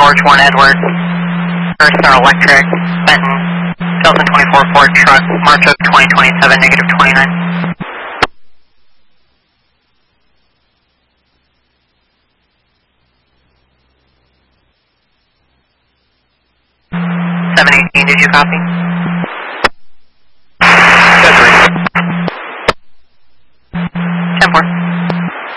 George 1 Edward, First Star Electric, Benton, Delta 24 Ford truck, March of 2027, negative 29. 718, did you copy?